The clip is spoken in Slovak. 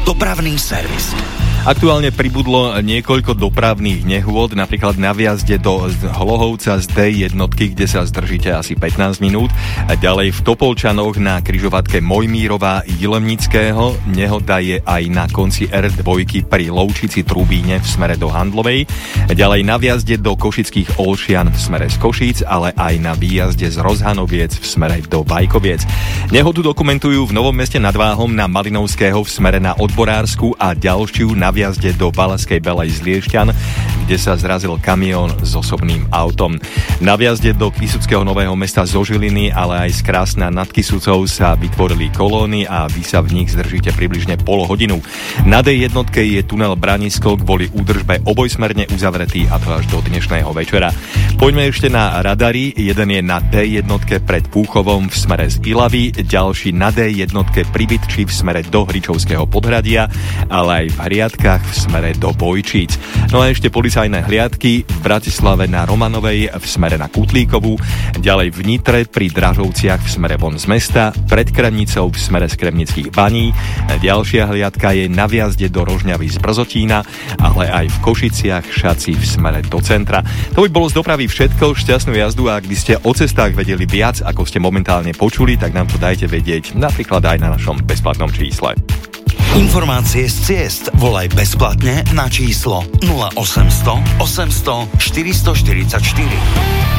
Dopravný servis. Aktuálne pribudlo niekoľko dopravných nehôd, napríklad na vjazde do Hlohovca z D1, kde sa zdržíte asi 15 minút. A ďalej v Topolčanoch na križovatke Mojmírova Jilemnického. Nehoda je aj na konci R2 pri Lovčici Trubíne v smere do Handlovej. Ďalej na vjazde do Košických Olšian v smere z Košíc, ale aj na výjazde z Rozhanoviec v smere do Vajkoviec. Nehodu dokumentujú v Novom Meste nad Váhom na Malinovského v smere na Odborársku a ďalšiu na vjazde do Valaskej Belej z Liešťan, kde sa zrazil kamión s osobným autom. Na vjazde do Kysuckého Nového Mesta zo Žiliny, ale aj z Krásna nad Kysucou sa vytvorili kolóny a vy sa v nich zdržíte približne pol hodinu. Na D1 je tunel Branisko kvôli údržbe obojsmerne uzavretý, a to až do dnešného večera. Poďme ešte na radary. Jeden je na D1 pred Púchovom v smere z Ilavy, ďalší na D1 pri Bytči v smere do Hričovského Podhradia, ale aj v Hriadkách v smere do Bojčíc. No a ešte policajné hliadky v Bratislave na Romanovej v smere na Kutlíkovú, ďalej v Nitre pri Dražovciach v smere von z mesta, pred Kremnicou v smere z Kremnických baní. Ďalšia hliadka je na vjazde do Rožňavy z Brzotína, ale aj v Košiciach Šaci v smere do centra. To by bolo z dopravy všetko, šťastnú jazdu, a ak by ste o cestách vedeli viac, ako ste momentálne počuli, tak nám to dajte vedieť napríklad aj na našom bezplatnom čísle. Informácie z ciest volaj bezplatne na číslo 0800 800 444.